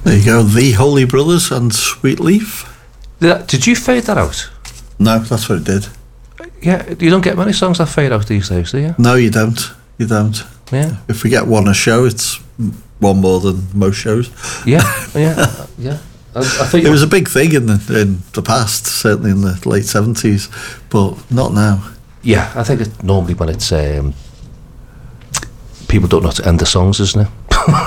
There you go, The Holy Brothers and Sweet Leaf. Did you fade that out? No, that's what it did. Yeah, you don't get many songs that fade out these days, do you? No, you don't. You don't. Yeah. If we get one a show, it's one more than most shows. Yeah. I thought it was a big thing in the past, certainly in the late 70s, but not now. Yeah, I think it's normally when it's people don't know how to end the songs, isn't it?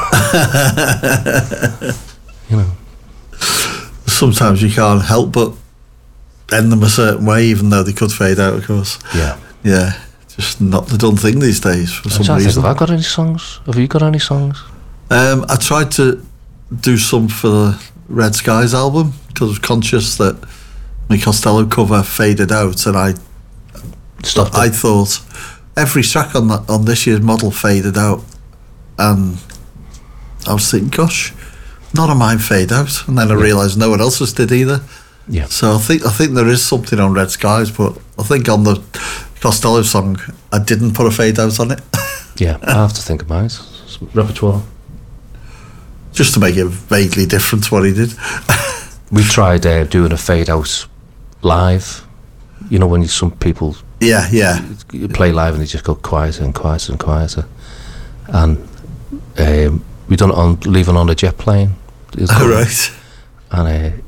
You know. Sometimes you can't help but end them a certain way, even though they could fade out, of course. Yeah, just not the done thing these days for some reason. Have I got any songs? Have you got any songs? I tried to do some for the Red Skies album because I was conscious that my Costello cover faded out, and I thought every track on this year's model faded out, and I was thinking, gosh, none of mine fade out, and then I realised no one else's did either. Yeah. So I think there is something on Red Skies, but I think on the Costello song I didn't put a fade out on it. Yeah, I have to think of mine. Repertoire. Just to make it vaguely different to what he did. We tried doing a fade out live. You know, when some people you play live and they just go quieter and quieter and quieter. And we done it on leaving on a jet plane. Oh, right. And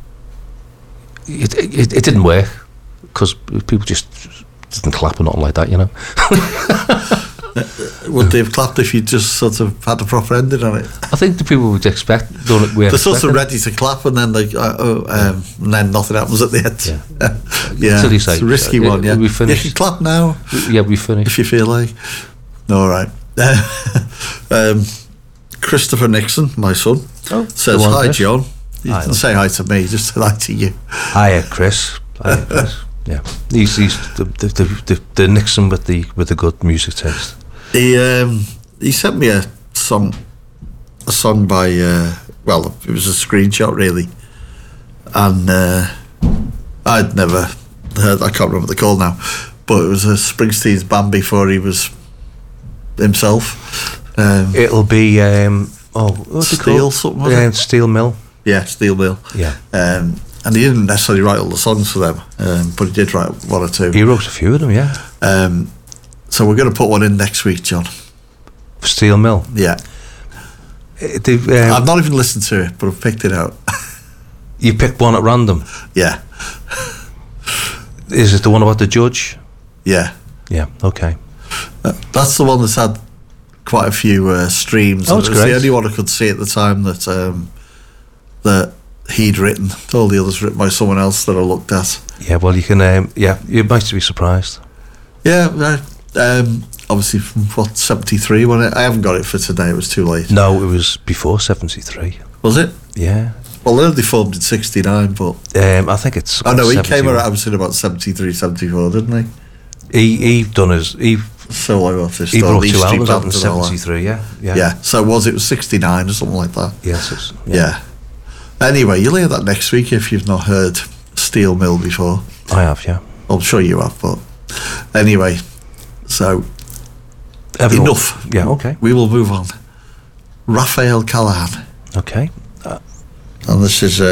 it didn't work because people just didn't clap or nothing like that, you know. Would they have clapped if you just sort of had a proper ending on it? I think the people would expect. They're sort of ready to clap, and then and then nothing happens at the end. Yeah, it's a risky one. Yeah, we finished. You can clap now. Yeah, we finished if you feel like. All right. Christopher Nixon, my son, says hi, Chris. John. You can say hi to me. Just say hi to you. Hiya, Chris. Hiya, Chris. Yeah, he's the Nixon with the good music taste. He sent me a song by well, it was a screenshot really, and I'd never heard. I can't remember the call now, but it was a Springsteen's band before he was himself. It'll be what's it Steel called? Something, was it? Steel Mill. Yeah, Steel Mill. Yeah. And he didn't necessarily write all the songs for them, but he did write one or two. He wrote a few of them, yeah. So we're going to put one in next week, John. Steel Mill? Yeah. I've not even listened to it, but I've picked it out. You picked one at random? Yeah. Is it the one about the judge? Yeah. Yeah, okay. That's the one that's had quite a few streams. Oh, it's it was great. the only one I could see at the time that he'd written. All the others written by someone else that I looked at. Yeah, well, you can. You might be surprised. Yeah, obviously from 73. When I haven't got it for today. It was too late. No, it was before 73. Was it? Yeah. Well, they formed in 69, but I think it's. Oh no, he came around. I was in about 73, 74, didn't he? He done his solo artist. He brought 2 albums out in 73. Yeah. So it was 69 or something like that. Yes. Yeah. Anyway, you'll hear that next week if you've not heard Steel Mill before. I have, yeah. I'm sure you have, but anyway, so enough. Yeah, okay. We will move on. Raphael Callahan. Okay. And this is